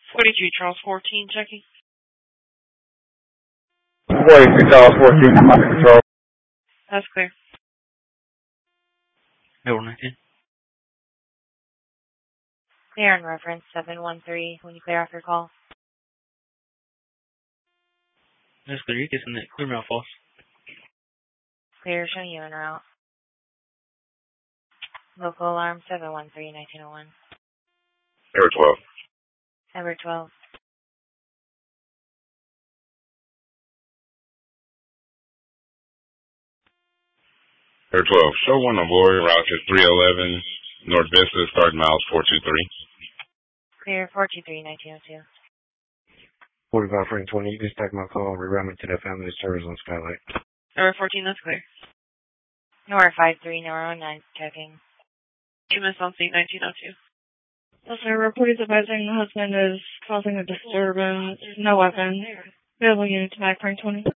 42 Charles 14, checking. 42 Charles 14, control. That's clear. Over 19. Clear on reference 713 when you clear off your call. That's clear. You can send that clear mail false. Clear, showing you en route. Local alarm 713 1901. Number 12. Number 12. Number 12. Show 1 on board, route to 311 North Vista, start miles 423. Clear 423 1902. 45 Frank 20, you can stack my call, reroute me to the family service on Skylight. Number 14, that's clear. Nora 53, Nora 09, checking. QMS on scene 1902. Yes, sir. Report is advising the husband is causing a disturbance. No weapon. Available unit to back Frank 20.